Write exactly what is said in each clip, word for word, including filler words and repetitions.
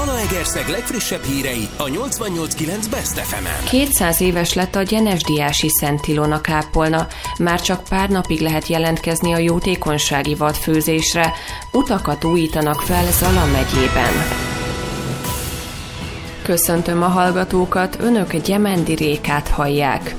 Zalaegerszeg legfrissebb hírei a nyolcvannyolc kilenc Best ef emen. kétszáz éves lett a Gyenesdiási Szent Ilona kápolna. Már csak pár napig lehet jelentkezni a jótékonysági vadfőzésre. Utakat újítanak fel Zala megyében. Köszöntöm a hallgatókat, önök Gyemendi Rékát hallják.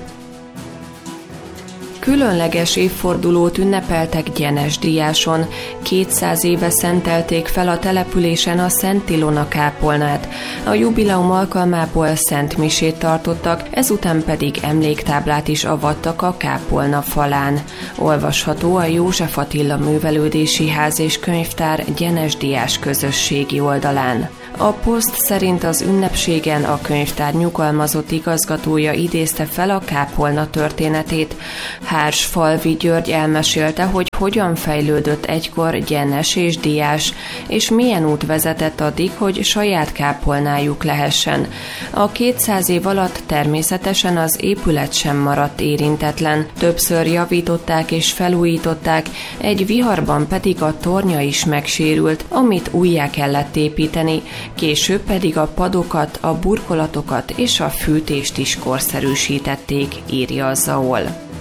Különleges évfordulót ünnepeltek Gyenesdiáson. kétszáz éve szentelték fel a településen a Szent Ilona kápolnát. A jubileum alkalmából szentmisét tartottak, ezután pedig emléktáblát is avattak a kápolna falán. Olvasható a József Attila Művelődési Ház és Könyvtár Gyenesdiás közösségi oldalán. A poszt szerint az ünnepségen a könyvtár nyugalmazott igazgatója idézte fel a kápolna történetét. Hársfalvi György elmesélte, hogy hogyan fejlődött egykor Gyenes és Diás, és milyen út vezetett addig, hogy saját kápolnájuk lehessen. A kétszáz év alatt természetesen az épület sem maradt érintetlen. Többször javították és felújították, egy viharban pedig a tornya is megsérült, amit újjá kellett építeni. Később pedig a padokat, a burkolatokat és a fűtést is korszerűsítették, írja a Zaol.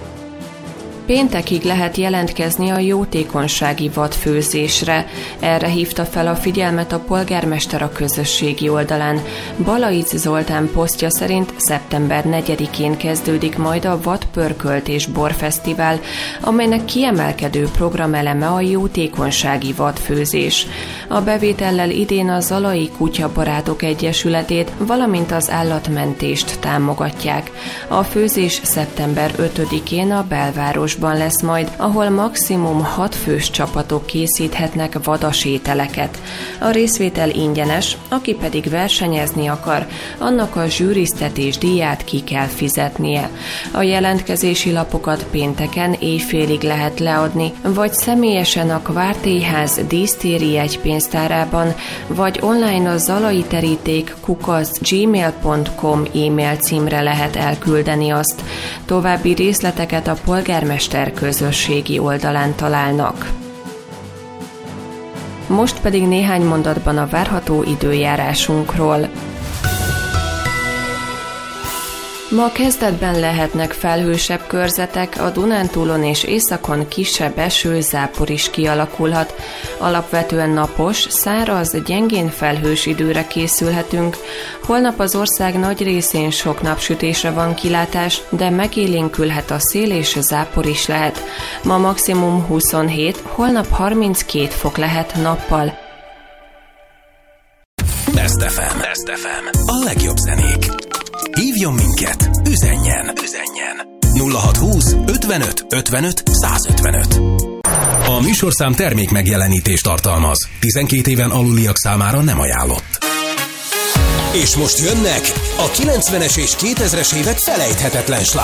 Péntekig lehet jelentkezni a jótékonysági vadfőzésre. Erre hívta fel a figyelmet a polgármester a közösségi oldalán. Balaic Zoltán posztja szerint szeptember negyedikén kezdődik majd a Vadpörkölt és Borfesztivál, amelynek kiemelkedő programeleme a jótékonysági vadfőzés. A bevétellel idén a Zalai Kutyabarátok Egyesületét, valamint az állatmentést támogatják. A főzés szeptember ötödikén a belváros lesz majd, ahol maximum hat fős csapatok készíthetnek vadas ételeket. A részvétel ingyenes, aki pedig versenyezni akar, annak a zsűriztetés díját ki kell fizetnie. A jelentkezési lapokat pénteken éjfélig lehet leadni, vagy személyesen a Kvártélyház dísztéri jegypénztárában, vagy online a zalai teríték kukac gmail pont com e-mail címre lehet elküldeni azt. További részleteket a polgármester közösségi oldalán találnak. Most pedig néhány mondatban a várható időjárásunkról. Ma kezdetben lehetnek felhősebb körzetek, a Dunántúlon és északon kisebb eső, zápor is kialakulhat. Alapvetően napos, száraz, gyengén felhős időre készülhetünk. Holnap az ország nagy részén sok napsütésre van kilátás, de megélénkülhet a szél és zápor is lehet. Ma maximum huszonhét, holnap harminckét fok lehet nappal. Best ef em. Best ef em. A legjobb zenék. Hívjon minket, üzenjen, üzenjen. nulla hatszázhúsz ötvenöt ötvenöt százötvenöt. A műsorszám termék megjelenítést tartalmaz. tizenkét éven aluliak számára nem ajánlott. És most jönnek a kilencvenes és kétezres évek felejthetetlen slágerei.